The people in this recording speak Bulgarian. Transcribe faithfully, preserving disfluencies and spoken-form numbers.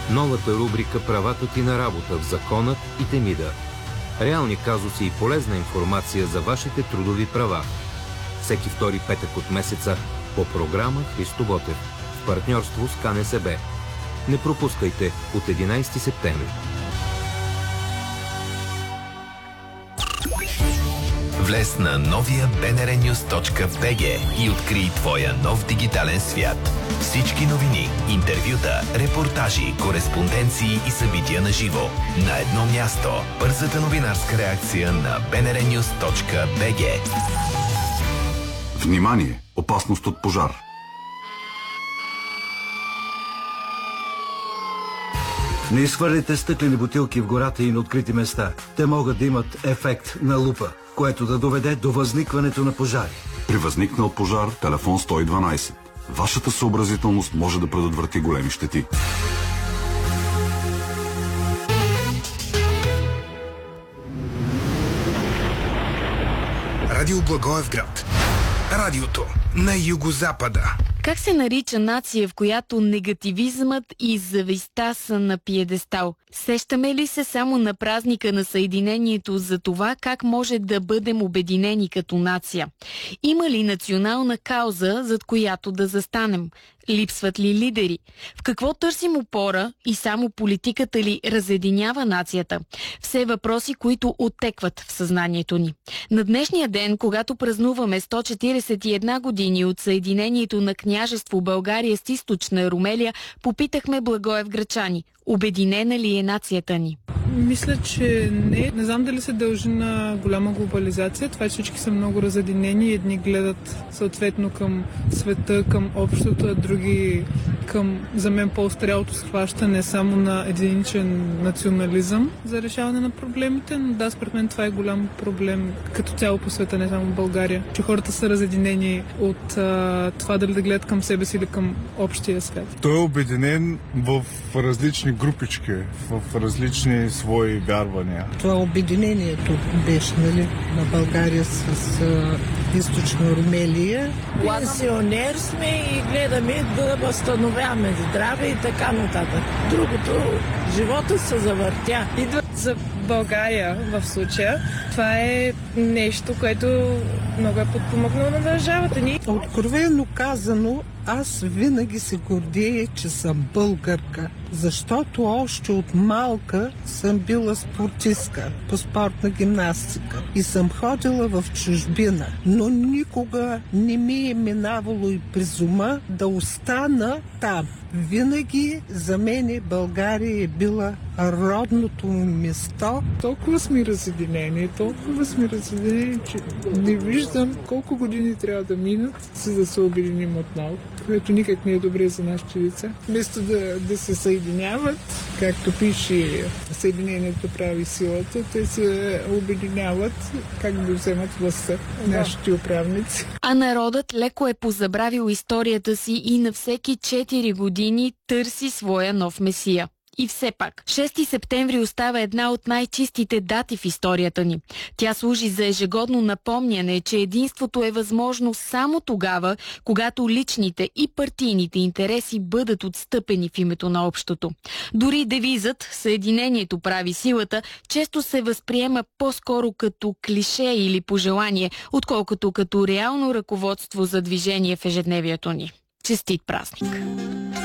Новата рубрика «Правата ти на работа» в Законът и Темида. Реални казуси и полезна информация за вашите трудови права. Всеки втори петък от месеца по програма Христо Ботев в партньорство с КНСБ. Не пропускайте от единайсети септември. Влез на новия би ен ар нюс точка би джи и открий твоя нов дигитален свят. Всички новини, интервюта, репортажи, кореспонденции и събития на живо. На едно място. Бързата новинарска реакция на би ен ар нюс точка би джи. Внимание! Опасност от пожар. Не изхвърляйте стъклени бутилки в гората и на открити места. Те могат да имат ефект на лупа, което да доведе до възникването на пожари. При възникнал пожар, телефон сто и дванайсет. Вашата съобразителност може да предотврати големи щети. Радио Благоевград. Радиото на югозапада. Как се нарича нация, в която негативизмът и завистта са на пиедестал? Сещаме ли се само на празника на съединението за това как може да бъдем обединени като нация? Има ли национална кауза, зад която да застанем? Липсват ли лидери? В какво търсим опора и само политиката ли разединява нацията? Все въпроси, които оттекват в съзнанието ни. На днешния ден, когато празнуваме сто четирийсет и една години от съединението на княжество България с източна Румелия, попитахме благоевграчани: обединена ли е нацията ни? Мисля, че не. Не знам дали се дължи на голяма глобализация. Това, че всички са много разединени. Едни гледат съответно към света, към общото, а други към, за мен, по-остарялото схващане само на единичен национализъм за решаване на проблемите. Но да, според мен това е голям проблем като цяло по света, не само в България. Че хората са разединени от а, това дали да гледат към себе си или към общия свят. Той е обединен в различни групички, в различни свои вярвания. Това обединението беше, нали, на България с а, източна Румелия. Пенсионер сме и гледаме да възстановяваме здраве и така нататък. Другото, живота се завъртя. Идва за България в случая. Това е нещо, което много е подпомогнало на държавата ни. Откровено казано, аз винаги се гордея, че съм българка, защото още от малка съм била спортистка по спортна гимнастика и съм ходила в чужбина, но никога не ми е минавало и през ума да остана там. Винаги за мене България е била родното ми место. Толкова сме разединени, толкова сме разединени, че не виждам колко години трябва да минат, за да се обединим отново, което никак не е добре за нашите деца. Вместо да, да се съединяват, както пише Съединението прави силата, те се обединяват как да вземат властта, нашите управници. А народът леко е позабравил историята си и на всеки четири години търси своя нов месия. И все пак, шести септември остава една от най-чистите дати в историята ни. Тя служи за ежегодно напомняне, че единството е възможно само тогава, когато личните и партийните интереси бъдат отстъпени в името на общото. Дори девизът "Съединението прави силата" често се възприема по-скоро като клише или пожелание, отколкото като реално ръководство за движение в ежедневието ни. Честит празник!